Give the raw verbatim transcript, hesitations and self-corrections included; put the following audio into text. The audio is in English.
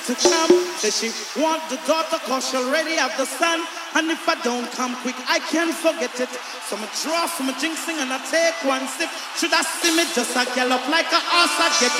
to come. Says she want the daughter cause she already have the son. And if I don't come quick, I can't forget it. So I draw from a jinxing and I take one sip. Should I see me just a gallop like a horse I get